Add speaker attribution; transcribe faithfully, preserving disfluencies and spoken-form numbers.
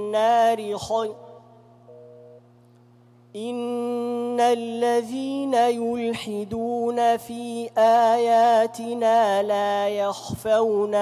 Speaker 1: النار خير إن الذين يلحدون في آياتنا لا يخفون